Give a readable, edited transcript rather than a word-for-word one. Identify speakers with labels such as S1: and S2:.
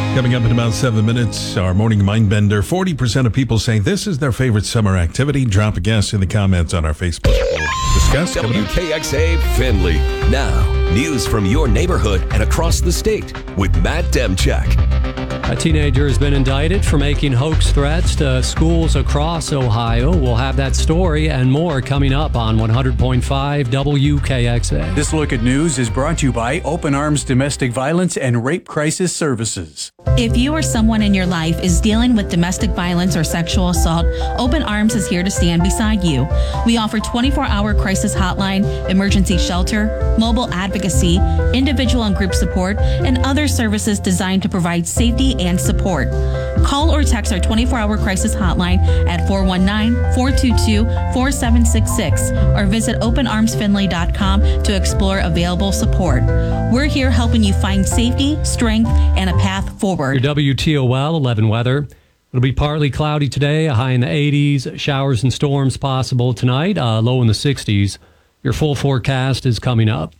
S1: Coming up in about 7 minutes, our morning mind bender. 40% of people say this is their favorite summer activity. Drop a guess in the comments on our Facebook. We'll discuss.
S2: WKXA Findlay. Now, news from your neighborhood and across the state with Matt Demchak.
S3: A teenager has been indicted for making hoax threats to schools across Ohio. We'll have that story and more coming up on 100.5 WKXA.
S4: This look at news is brought to you by Open Arms Domestic Violence and Rape Crisis Services.
S5: If you or someone in your life is dealing with domestic violence or sexual assault, Open Arms is here to stand beside you. We offer 24-hour crisis hotline, emergency shelter, mobile advocacy, individual and group support, and other services designed to provide safety and support. Call or text our 24-hour crisis hotline at 419-422-4766 or visit openarmsfinley.com to explore available support. We're here helping you find safety, strength, and a path forward.
S3: Your WTOL 11 weather. It'll be partly cloudy today, a high in the 80s, showers and storms possible tonight, low in the 60s. Your full forecast is coming up.